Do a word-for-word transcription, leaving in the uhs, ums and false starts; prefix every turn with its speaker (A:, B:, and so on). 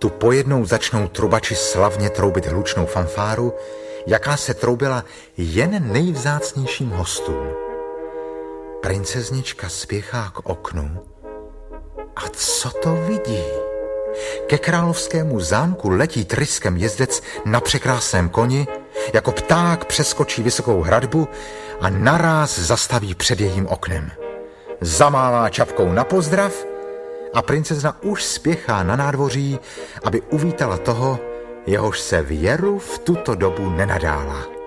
A: Tu pojednou začnou trubači slavně troubit hlučnou fanfáru, jaká se troubila jen nejvzácnějším hostům. Princeznička spěchá k oknu a co to vidí? Ke královskému zámku letí tryskem jezdec na překrásném koni, jako pták přeskočí vysokou hradbu a naráz zastaví před jejím oknem. Zamává čapkou na pozdrav a princezna už spěchá na nádvoří, aby uvítala toho, jehož se věru v tuto dobu nenadála.